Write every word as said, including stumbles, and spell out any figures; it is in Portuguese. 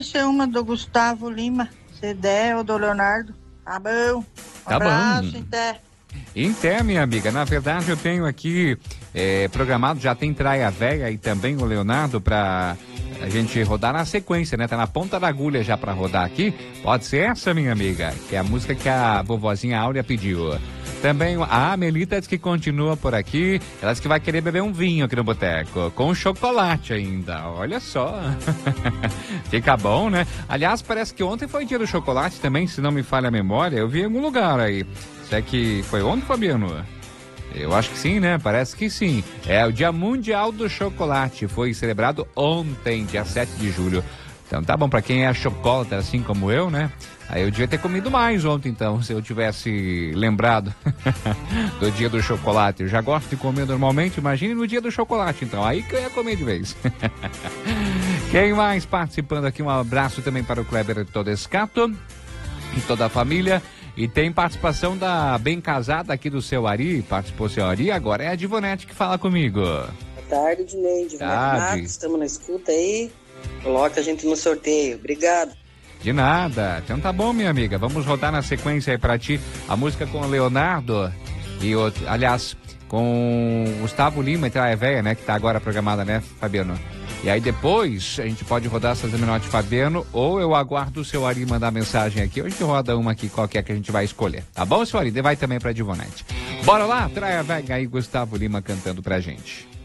Essa é uma do Gustavo Lima, se der, ou do Leonardo. Tá bom. Um Tá abraço, bom. até. Então, minha amiga, na verdade eu tenho aqui é, programado, já tem Traia Véia e também o Leonardo pra a gente rodar na sequência, né? Tá na ponta da agulha já pra rodar aqui. Pode ser essa, minha amiga, que é a música que a vovozinha Áurea pediu. Também a Amelita diz que continua por aqui. Ela diz que vai querer beber um vinho aqui no boteco, com chocolate ainda. Olha só. Fica bom, né? Aliás, parece que ontem foi dia do chocolate também, se não me falha a memória. Eu vi em algum lugar aí. Será que foi ontem, Fabiano? Eu acho que sim, né? Parece que sim. É o Dia Mundial do Chocolate. Foi celebrado ontem, dia sete de julho. Então tá bom, pra quem é chocolate, assim como eu, né? Aí eu devia ter comido mais ontem, então, se eu tivesse lembrado do dia do chocolate. Eu já gosto de comer normalmente, imagine no dia do chocolate, então. Aí que eu ia comer de vez. Quem mais participando aqui? Um abraço também para o Kleber Todescato e toda a família. E tem participação da Bem Casada aqui do seu Ari. Participou seu Ari, agora é a Divonete que fala comigo. Boa tarde, Dinei. Divonete Marcos, estamos na escuta aí. Coloca a gente no sorteio. Obrigado. De nada. Então tá bom, minha amiga. Vamos rodar na sequência aí pra ti a música com o Leonardo e o, aliás, com o Gustavo Lima e Traia Véia, né? Que tá agora programada, né, Fabiano? E aí depois a gente pode rodar essas Menote Fabiano, ou eu aguardo o seu Ari mandar mensagem aqui, ou a gente roda uma aqui qualquer que a gente vai escolher. Tá bom, seu Ari? Vai também pra Divonete. Bora lá, Traia Véia e Gustavo Lima cantando pra gente.